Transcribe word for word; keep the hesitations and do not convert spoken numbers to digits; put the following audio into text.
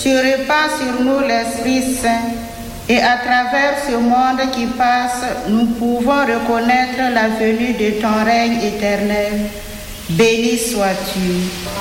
tu répands sur nous l'Esprit Saint, et à travers ce monde qui passe, nous pouvons reconnaître la venue de ton règne éternel. Béni sois-tu.